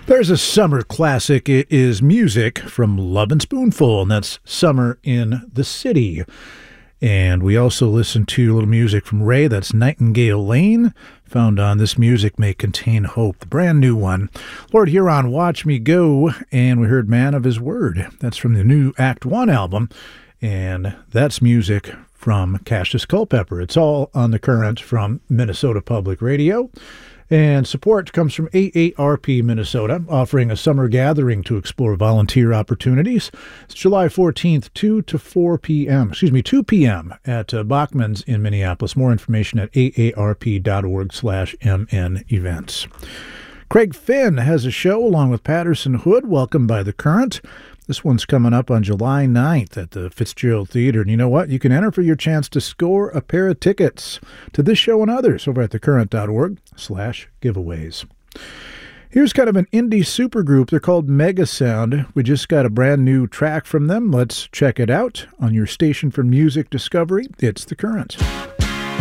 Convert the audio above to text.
There's a summer classic. It is music from Lovin' Spoonful, and that's Summer in the City. And we also listen to a little music from Ray. That's Nightingale Lane, found on This Music May Contain Hope, the brand new one. Lord Huron, Watch Me Go, and we heard Man of His Word. That's from the new Act 1 album, and that's music from Cassius Culpepper. It's all on the current from Minnesota Public Radio. And support comes from AARP Minnesota, offering a summer gathering to explore volunteer opportunities. It's July 14th, 2 p.m. at Bachman's in Minneapolis. More information at aarp.org/MN events. Craig Finn has a show along with Patterson Hood, Welcome by the Current. This one's coming up on July 9th at the Fitzgerald Theater. And you know what? You can enter for your chance to score a pair of tickets to this show and others over at thecurrent.org/giveaways. Here's kind of an indie supergroup. They're called Mega Sound. We just got a brand new track from them. Let's check it out on your station for music discovery. It's The Current.